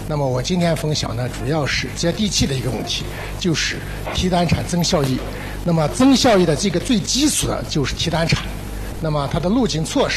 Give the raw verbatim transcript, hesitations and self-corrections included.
那么我今天分享呢，主要是接地气的一个问题，就是提单产增效益。那么增效益的这个最基础的就是提单产。那么它的路径措施